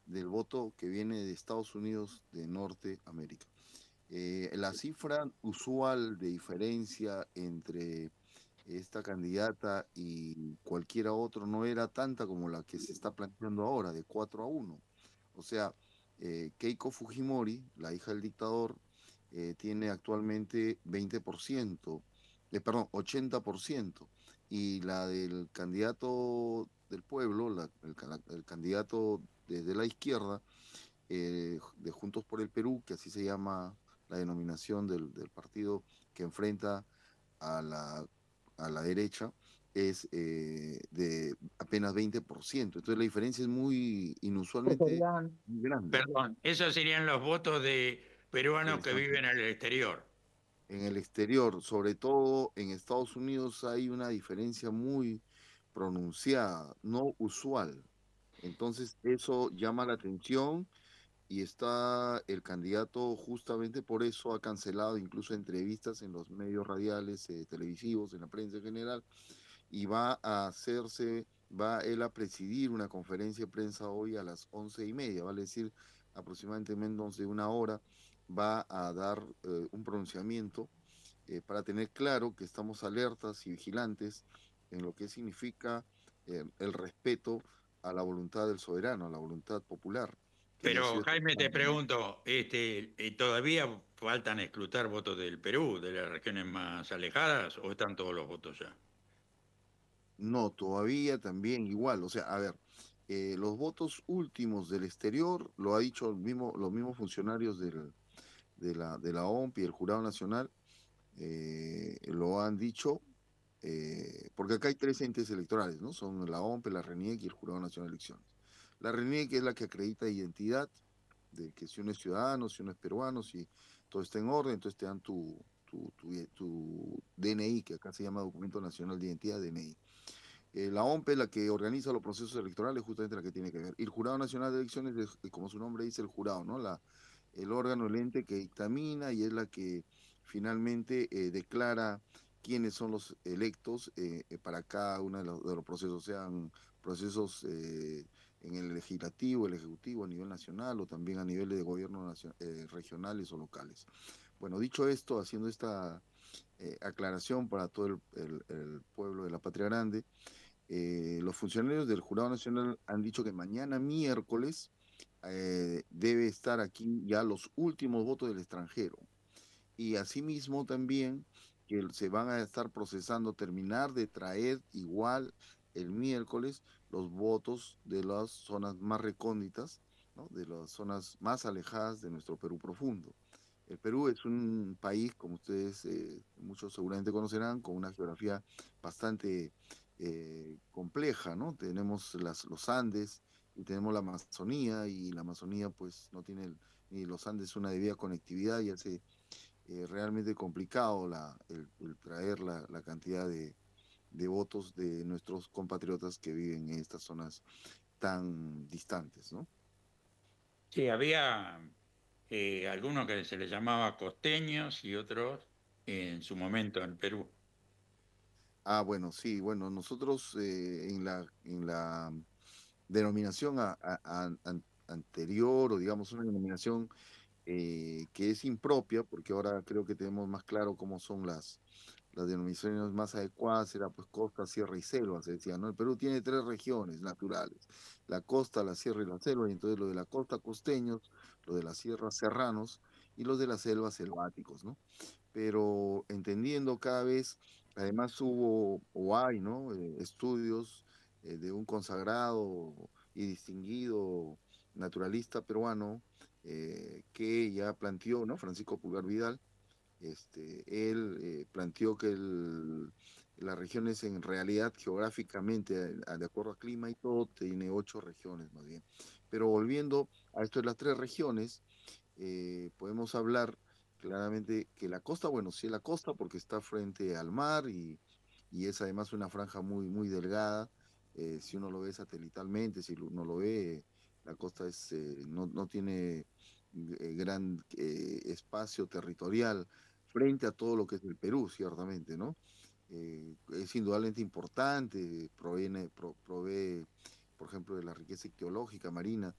del voto que viene de Estados Unidos de Norteamérica. La cifra usual de diferencia entre esta candidata y cualquiera otro no era tanta como la que se está planteando ahora, de 4-1. O sea, Keiko Fujimori, la hija del dictador, tiene actualmente 20%, perdón, 80%, y la del candidato del pueblo, el candidato desde la izquierda, de Juntos por el Perú, que así se llama la denominación del partido que enfrenta a la derecha, es de apenas 20%. Entonces la diferencia es muy Que inusualmente serían, muy grande Perdón, esos serían los votos de del peruanos que extranjero. viven en el exterior. En el exterior, sobre todo en Estados Unidos, hay una diferencia muy pronunciada, no usual. Entonces eso llama la atención y está el candidato justamente por eso ha cancelado incluso entrevistas en los medios radiales, televisivos, en la prensa en general, y va él a presidir una conferencia de prensa hoy a las 11:30, vale decir aproximadamente menos de una hora, va a dar un pronunciamiento para tener claro que estamos alertas y vigilantes en lo que significa el respeto a la voluntad del soberano, a la voluntad popular, que ella ha Pero sido Jaime, expresada, te ¿no? pregunto, ¿todavía faltan escrutar votos del Perú, de las regiones más alejadas, o están todos los votos ya? No, todavía también igual. O sea, a ver, los votos últimos del exterior, lo ha dicho los mismos funcionarios de la OMP y el Jurado Nacional, lo han dicho, porque acá hay tres entes electorales, ¿no? Son la OMP, la RENIEC y el Jurado Nacional de Elecciones. La RENIEC es la que acredita identidad, de que si uno es ciudadano, si uno es peruano, si todo está en orden, entonces te dan tu DNI, que acá se llama Documento Nacional de Identidad, DNI. La OMP es la que organiza los procesos electorales, justamente la que tiene que ver. Y el Jurado Nacional de Elecciones, como su nombre dice, el jurado, ¿no? El órgano, el ente que dictamina y es la que finalmente declara quiénes son los electos para cada uno de los procesos, sean procesos en el legislativo, el ejecutivo a nivel nacional o también a nivel de gobierno regionales o locales. Bueno, dicho esto, haciendo esta aclaración para todo el pueblo de la Patria Grande, los funcionarios del Jurado Nacional han dicho que mañana miércoles debe estar aquí ya los últimos votos del extranjero. Y asimismo también que se van a estar procesando, terminar de traer igual el miércoles los votos de las zonas más recónditas, ¿no? De las zonas más alejadas de nuestro Perú profundo. El Perú es un país, como ustedes muchos seguramente conocerán, con una geografía bastante compleja, ¿no? Tenemos los Andes y tenemos la Amazonía, y la Amazonía pues no tiene ni los Andes una debida conectividad y hace realmente complicado el traer la cantidad de votos de nuestros compatriotas que viven en estas zonas tan distantes, ¿no? Sí, había algunos que se les llamaba costeños y otros en su momento en Perú. Ah, bueno, sí, bueno, nosotros en la denominación anterior, o digamos una denominación que es impropia, porque ahora creo que tenemos más claro cómo son las denominaciones más adecuadas, era pues costa, sierra y selva, se decía, ¿no? El Perú tiene tres regiones naturales, la costa, la sierra y la selva, y entonces lo de la costa costeños, lo de la sierra serranos y los de la selva selváticos, ¿no? Pero entendiendo cada vez, además hubo o hay, ¿no? Estudios de un consagrado y distinguido naturalista peruano que ya planteó, ¿no? Francisco Pulgar Vidal, él planteó que las regiones en realidad geográficamente, de acuerdo a clima y todo, tiene 8 regiones más bien. Pero volviendo a esto de las tres regiones, podemos hablar claramente que la costa, bueno, sí la costa porque está frente al mar y es además una franja muy, muy delgada. Si uno lo ve satelitalmente, si uno lo ve, la costa no tiene gran espacio territorial frente a todo lo que es el Perú, ciertamente, ¿no? Es indudablemente importante, provee, por ejemplo, de la riqueza ictiológica marina